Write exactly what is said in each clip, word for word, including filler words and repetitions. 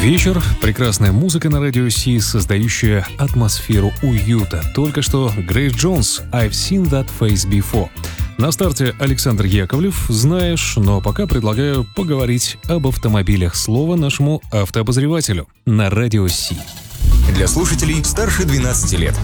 Вечер, прекрасная музыка на радио Си, создающая атмосферу уюта. Только что Грейс Джонс «I've seen that face before». На старте Александр Яковлев, знаешь, но пока предлагаю поговорить об автомобилях. Слово нашему автообозревателю на радио Си. Для слушателей старше двенадцати лет.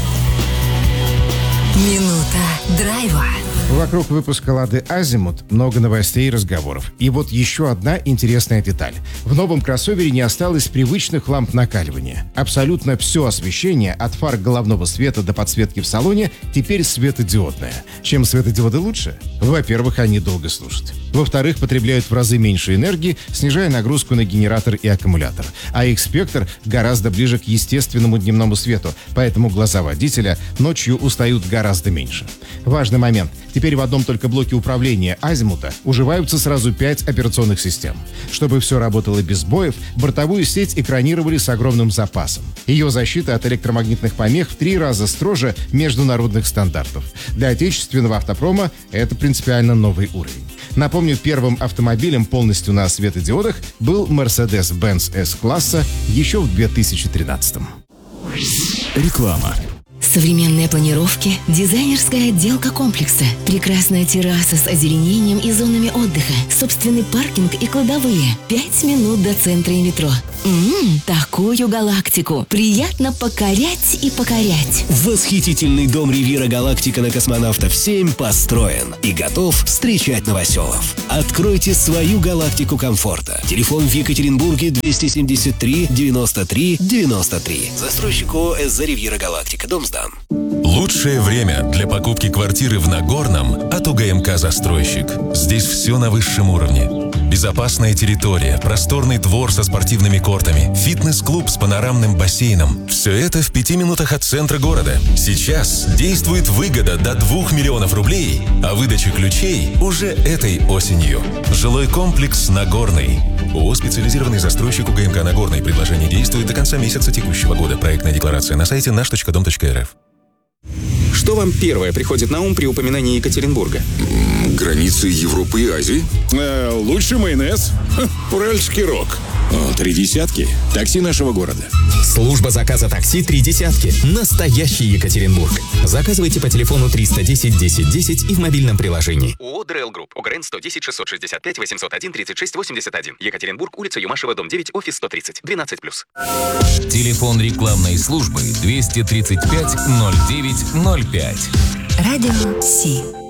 Минута драйва. Вокруг выпуска «Лады Азимут» много новостей и разговоров. И вот еще одна интересная деталь. В новом кроссовере не осталось привычных ламп накаливания. Абсолютно все освещение, от фар головного света до подсветки в салоне, теперь светодиодное. Чем светодиоды лучше? Во-первых, они долго служат. Во-вторых, потребляют в разы меньше энергии, снижая нагрузку на генератор и аккумулятор. А их спектр гораздо ближе к естественному дневному свету, поэтому глаза водителя ночью устают гораздо меньше. Важный момент. Теперь в одном только блоке управления Азимута уживаются сразу пять операционных систем. Чтобы все работало без сбоев, бортовую сеть экранировали с огромным запасом. Ее защита от электромагнитных помех в три раза строже международных стандартов. Для отечественного автопрома это принципиально новый уровень. Напомню, первым автомобилем полностью на светодиодах был Mercedes-Benz S-класса еще в две тысячи тринадцатом. Реклама. Современные планировки, дизайнерская отделка комплекса, прекрасная терраса с озеленением и зонами отдыха, собственный паркинг и кладовые. Пять минут до центра и метро. Ммм, такую галактику. Приятно покорять и покорять. Восхитительный дом Ривьера Галактика на Космонавтов семь построен и готов встречать новоселов. Откройте свою галактику комфорта. Телефон в Екатеринбурге двести семьдесят три девяносто три девяносто три. Застройщик ООО «СЗ Ривьера Галактика». Дом сдан. Лучшее время для покупки квартиры в Нагорном от УГМК «Застройщик». Здесь все на высшем уровне. Безопасная территория, просторный двор со спортивными кортами, фитнес-клуб с панорамным бассейном. Все это в пяти минутах от центра города. Сейчас действует выгода до двух миллионов рублей, а выдача ключей уже этой осенью. Жилой комплекс «Нагорный». ООО «Специализированный застройщик УГМК Нагорный». Предложение действует до конца месяца текущего года. Проектная декларация на сайте наш точка дом точка эр эф. Что вам первое приходит на ум при упоминании Екатеринбурга? Границы Европы и Азии. Э, лучший майонез. Ха, уральский рок. О, три десятки. Такси нашего города. Служба заказа такси «Три десятки». Настоящий Екатеринбург. Заказывайте по телефону триста десять десять десять и в мобильном приложении. ООО «ДРЭЛ Групп». ОГРН сто десять шестьсот шестьдесят пять восемьсот один тридцать шесть восемьдесят один. Екатеринбург, улица Юмашева, дом девять, офис сто тридцать. двенадцать плюс. Телефон рекламной службы двести тридцать пять ноль девять ноль пять. Радио Си.